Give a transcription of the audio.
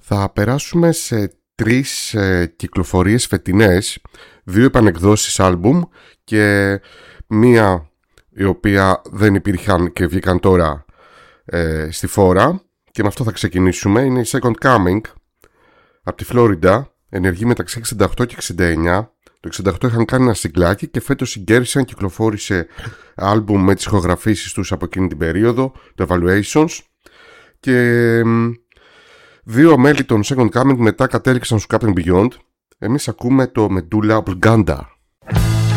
Θα περάσουμε σε 3 κυκλοφορίες φετινές, 2 επανεκδόσεις άλμπουμ και μία η οποία δεν υπήρχαν και βγήκαν τώρα στη φόρα, και με αυτό θα ξεκινήσουμε. Είναι η Second Coming από τη Φλόριντα, ενεργεί μεταξύ 68 και 69. Το 68 είχαν κάνει ένα συγκλάκι και φέτος η Gershon κυκλοφόρησε άλμπουμ με τις ηχογραφήσεις τους από εκείνη την περίοδο, το Evaluations, και 2 μέλη των Second Coming μετά κατέληξαν στο Captain Beyond. Εμείς ακούμε το Medulla Oblongata.